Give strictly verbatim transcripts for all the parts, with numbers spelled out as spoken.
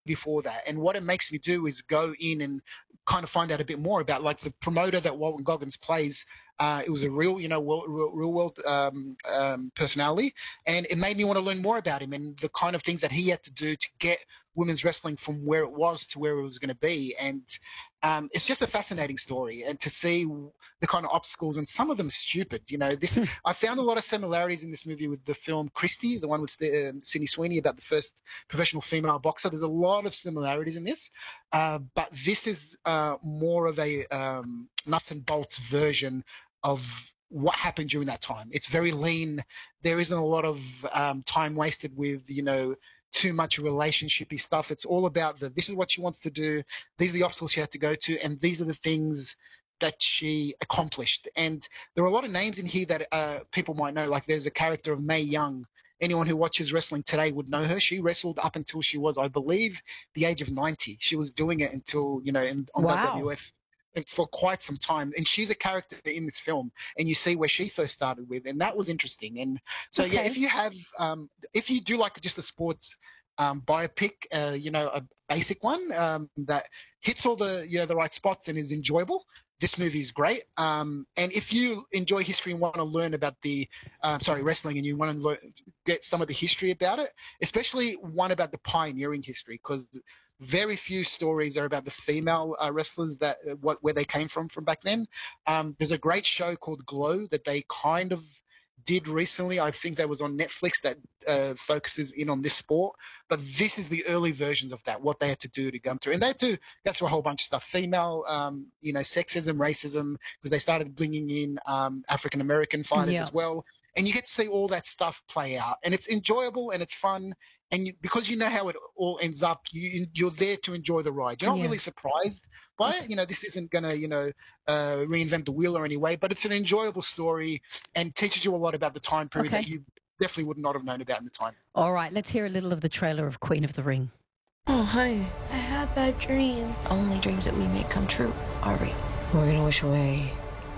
before that. And what it makes me do is go in and kind of find out a bit more about, like, the promoter that Walton Goggins plays. Uh, it was a real, you know, world, real, real world um, um, personality, and it made me want to learn more about him and the kind of things that he had to do to get women's wrestling from where it was to where it was going to be. And um, it's just a fascinating story, and to see the kind of obstacles, and some of them stupid. You know, this I found a lot of similarities in this movie with the film Christie, the one with the, um, Sydney Sweeney, about the first professional female boxer. There's a lot of similarities in this, uh, but this is uh, more of a um, nuts and bolts version of what happened during that time. It's very lean. There isn't a lot of um, time wasted with, you know, too much relationshipy stuff. It's all about the, this is what she wants to do. These are the obstacles she had to go to. And these are the things that she accomplished. And there are a lot of names in here that uh, people might know. Like, there's a character of Mae Young. Anyone who watches wrestling today would know her. She wrestled up until she was, I believe, the age of ninety. She was doing it until, you know, in, on Wow. W W F for quite some time. And she's a character in this film, and you see where she first started with, and that was interesting. And so, Okay. yeah, if you have, um, if you do like just a sports um, biopic, uh, you know, a basic one um, that hits all the, you know, the right spots and is enjoyable, this movie is great. Um, and if you enjoy history and want to learn about the, uh, sorry, wrestling, and you want to learn, get some of the history about it, especially one about the pioneering history, because very few stories are about the female uh, wrestlers that uh, what where they came from from back then. Um, there's a great show called Glow that they kind of did recently. I think that was on Netflix, that uh, focuses in on this sport. But this is the early versions of that, what they had to do to go through. And they had to go through a whole bunch of stuff. Female, um, you know, sexism, racism, because they started bringing in um, African-American fighters Yeah. as well. And you get to see all that stuff play out. And it's enjoyable and it's fun. And you, because you know how it all ends up, you, you're there to enjoy the ride. You're not Yeah. really surprised by it. You know, this isn't going to, you know, uh, reinvent the wheel or any way, but it's an enjoyable story and teaches you a lot about the time period Okay. that you definitely would not have known about in the time. All right, let's hear a little of the trailer of Queen of the Ring. Oh, honey, I had a bad dream. Only dreams that we make come true, are we? We're gonna wish away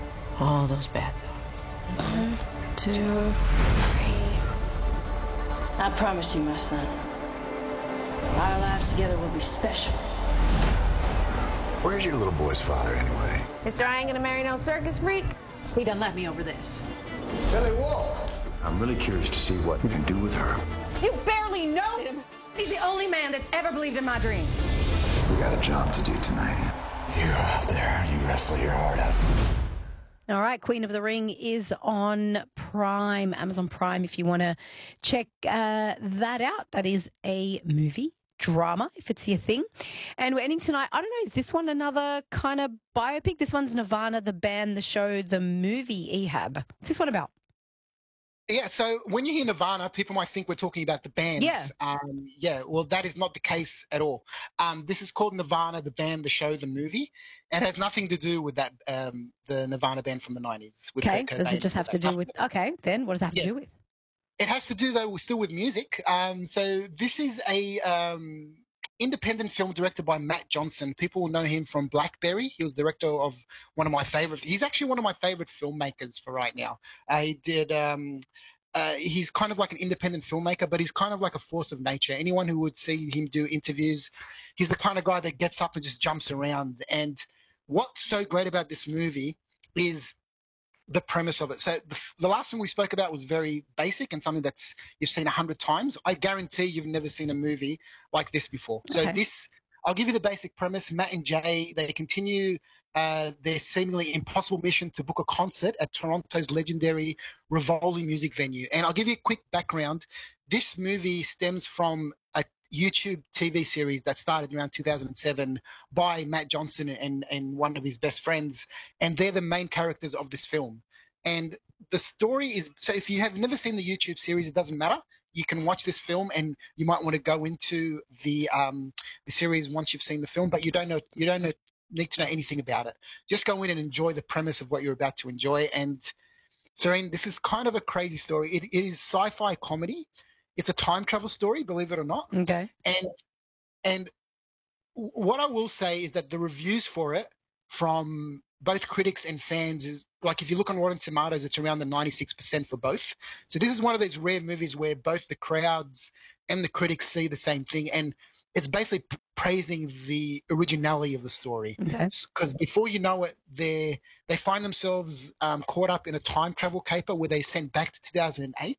all those bad thoughts. One, two, three. I promise you, my son, our lives together will be special. Where's your little boy's father, anyway? Mister I ain't gonna marry no circus freak. He done left me over this. Billy Wolf! I'm really curious to see what you can do with her. You barely know him. He's the only man that's ever believed in my dream. We got a job to do tonight. You're out there, you wrestle your heart out. All right, Queen of the Ring is on Prime, Amazon Prime, if you want to check uh, that out. That is a movie, drama, if it's your thing. And we're ending tonight. I don't know, is this one another kind of biopic? This one's Nirvana, the band, the show, the movie, Ehab. What's this one about? Yeah, so when you hear Nirvana, people might think we're talking about the band. Yeah. Um, yeah, well, that is not the case at all. Um, this is called Nirvana, the band, the show, the movie. It has nothing to do with that, um, the Nirvana band from the nineties. With Okay, Kurt does Cobain it just and have all to that. do with... Okay, then what does that have Yeah. to do with? It has to do, though, still with music. Um, so this is a um, independent film directed by Matt Johnson. People will know him from Blackberry. He was director of one of my favorite... He's actually one of my favorite filmmakers for right now. Uh, he did... Um, Uh, he's kind of like an independent filmmaker, but he's kind of like a force of nature. Anyone who would see him do interviews, he's the kind of guy that gets up and just jumps around. And what's so great about this movie is the premise of it. So the, the last one we spoke about was very basic and something that's you've seen a hundred times. I guarantee you've never seen a movie like this before. So Okay. this, I'll give you the basic premise. Matt and Jay, they continue uh, their seemingly impossible mission to book a concert at Toronto's legendary Rivoli music venue. And I'll give you a quick background. This movie stems from a YouTube T V series that started around two thousand seven by Matt Johnson and, and one of his best friends. And they're the main characters of this film. And the story is, so if you have never seen the YouTube series, it doesn't matter. You can watch this film and you might want to go into the um, the series once you've seen the film, but you don't know, you don't know, need to know anything about it. Just go in and enjoy the premise of what you're about to enjoy. And Serene, this is kind of a crazy story. It is sci-fi comedy. It's a time travel story, believe it or not. Okay. And and what I will say is that the reviews for it from both critics and fans is, like, if you look on Rotten Tomatoes, it's around the ninety-six percent for both. So this is one of those rare movies where both the crowds and the critics see the same thing. And it's basically p- praising the originality of the story. Okay. Because before you know it, they they find themselves um, caught up in a time travel caper where they sent back to two thousand eight,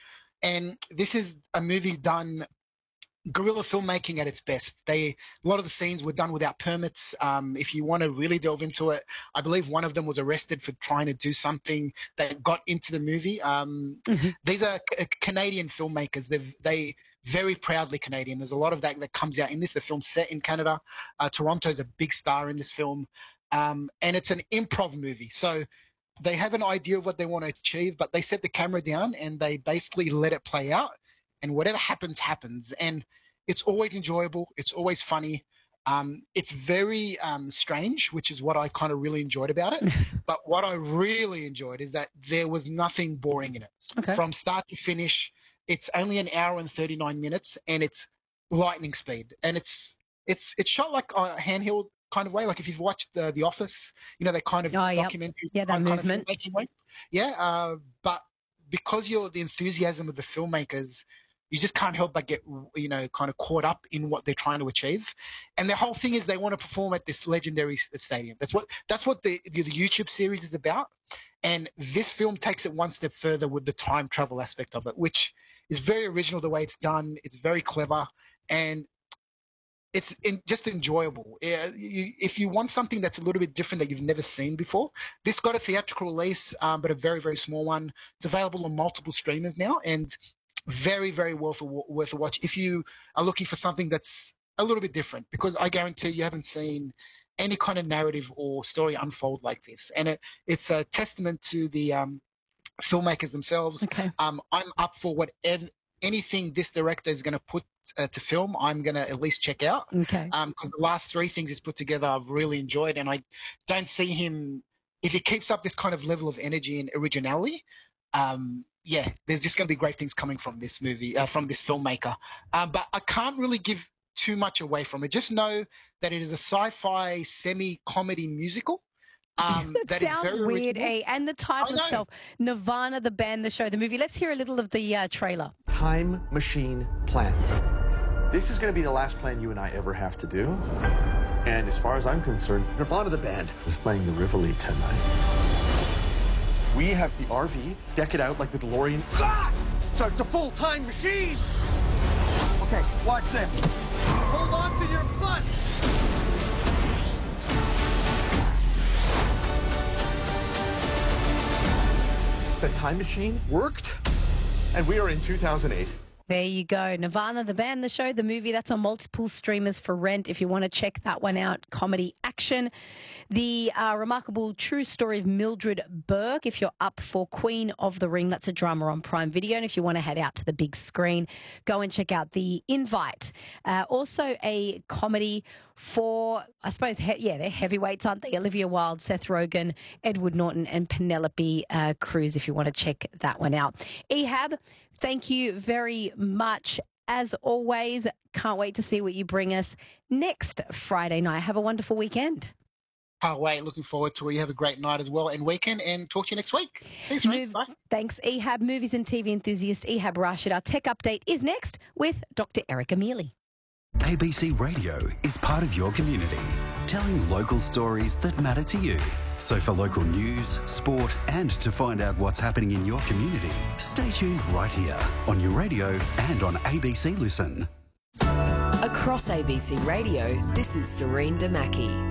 and this is a movie done guerrilla filmmaking at its best. They a lot of the scenes were done without permits. Um, if you want to really delve into it, I believe one of them was arrested for trying to do something that got into the movie. Um, Mm-hmm. These are C- Canadian filmmakers. They've they very proudly Canadian. There's a lot of that that comes out in this. The film's set in Canada. Uh, Toronto's a big star in this film, um, and it's an improv movie. So they have an idea of what they want to achieve, but they set the camera down and they basically let it play out. And whatever happens, happens. And it's always enjoyable. It's always funny. Um, it's very um, strange, which is what I kind of really enjoyed about it. But what I really enjoyed is that there was nothing boring in it. Okay. From start to finish, it's only an hour and thirty-nine minutes, and it's lightning speed. And it's it's it's shot like a handheld kind of way. Like if you've watched uh, The Office, you know, that kind of Oh, yep. documentary Yeah, that kind, kind movement. of filmmaking way. Yeah, uh, but because you're the enthusiasm of the filmmakers, you just can't help but get, you know, kind of caught up in what they're trying to achieve. And the whole thing is they want to perform at this legendary s- stadium. That's what that's what the, the YouTube series is about. And this film takes it one step further with the time travel aspect of it, which is very original the way it's done. It's very clever, and it's in, just enjoyable. Yeah, you, if you want something that's a little bit different that you've never seen before, this got a theatrical release, um, but a very, very small one. It's available on multiple streamers now, and very, very worth a, worth a watch if you are looking for something that's a little bit different, because I guarantee you haven't seen any kind of narrative or story unfold like this. And it, it's a testament to the um, filmmakers themselves. Okay. Um, I'm up for whatever, anything this director is going to put uh, to film, I'm going to at least check out. Okay. Um, because the last three things he's put together I've really enjoyed, and I don't see him, if he keeps up this kind of level of energy and originality, um, yeah, there's just going to be great things coming from this movie, uh, from this filmmaker. Um, but I can't really give too much away from it. Just know that it is a sci-fi semi-comedy musical. Um, That, that is sounds very weird, original. eh? And the title I know. itself, Nirvana, the band, the show, the movie. Let's hear a little of the uh, trailer. Time machine plan. This is going to be the last plan you and I ever have to do. And as far as I'm concerned, Nirvana the band is playing the Rivoli tonight. We have the R V, deck it out like the DeLorean. Ah! So it's a full-time machine. Okay, watch this. Hold on to your butts. The time machine worked, and we are in two thousand eight. There you go. Nirvana, the band, the show, the movie. That's on multiple streamers for rent if you want to check that one out. Comedy action. The uh, remarkable true story of Mildred Burke. If you're up for Queen of the Ring, that's a drama on Prime Video. And if you want to head out to the big screen, go and check out The Invite. Uh, also a comedy for, I suppose, he- yeah, they're heavyweights, aren't they? Olivia Wilde, Seth Rogen, Edward Norton, and Penelope uh, Cruz, if you want to check that one out. Ehab, thank you very much. As always, can't wait to see what you bring us next Friday night. Have a wonderful weekend. Can't wait. Looking forward to it. You have a great night as well and weekend, and talk to you next week. Thanks, Ray. Move- Bye. Thanks, Ehab. Movies and T V enthusiast Ehab Rashid. Our tech update is next with Doctor Erica Mealy. A B C Radio is part of your community, telling local stories that matter to you. So for local news, sport, and to find out what's happening in your community, stay tuned right here on your radio and on A B C Listen. Across A B C Radio, this is Serene Damaki.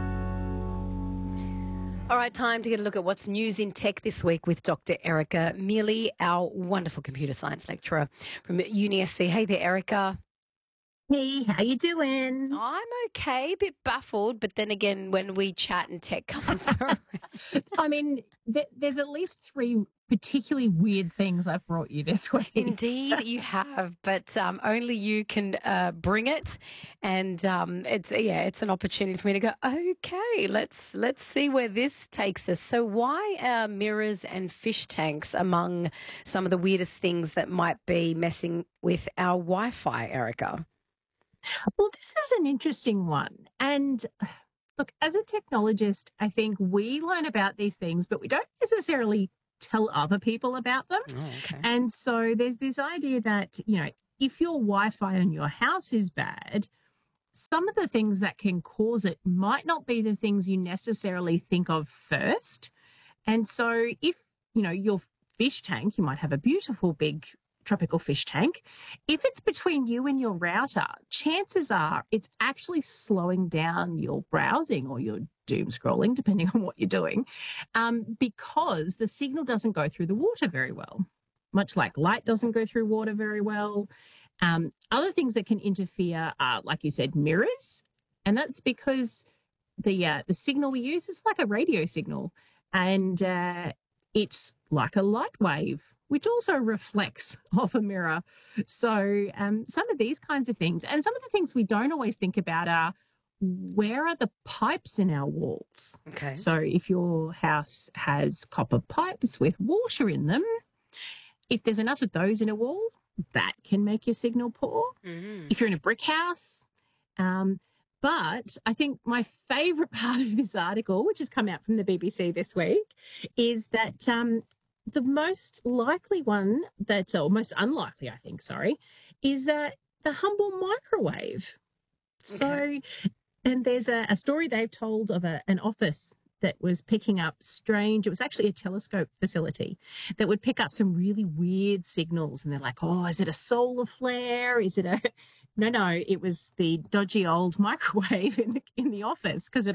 All right, time to get a look at what's news in tech this week with Doctor Erica Mealy, our wonderful computer science lecturer from Uni S C. Hey there, Erica. Hey, how you doing? I'm okay, a bit baffled, but then again, when we chat and tech comes around. I mean, th- there's at least three particularly weird things I've brought you this week. Indeed, you have, but um, only you can uh, bring it, and um, it's yeah, it's an opportunity for me to go. Okay, let's let's see where this takes us. So, why are mirrors and fish tanks among some of the weirdest things that might be messing with our Wi-Fi, Erica? Well, this is an interesting one. And look, as a technologist, I think we learn about these things, but we don't necessarily tell other people about them. Oh, okay. And so there's this idea that, you know, if your Wi-Fi on your house is bad, some of the things that can cause it might not be the things you necessarily think of first. And so if, you know, your fish tank, you might have a beautiful big tropical fish tank. If it's between you and your router, chances are it's actually slowing down your browsing or your doom scrolling, depending on what you're doing, um, because the signal doesn't go through the water very well, much like light doesn't go through water very well. Um, other things that can interfere are, like you said, mirrors. And that's because the uh, the signal we use is like a radio signal. And uh, it's like a light wave, which also reflects off a mirror. So um, some of these kinds of things. And some of the things we don't always think about are, where are the pipes in our walls? Okay. So if your house has copper pipes with water in them, if there's enough of those in a wall, that can make your signal poor. Mm-hmm. If you're in a brick house. Um, but I think my favourite part of this article, which has come out from the B B C this week, is that um, the most likely one that, or most unlikely, I think, sorry, is uh, the humble microwave. Okay. So, and there's a, a story they've told of a, an office that was picking up strange, it was actually a telescope facility that would pick up some really weird signals. And they're like, oh, is it a solar flare? Is it a, no, no, it was the dodgy old microwave in the, in the office because it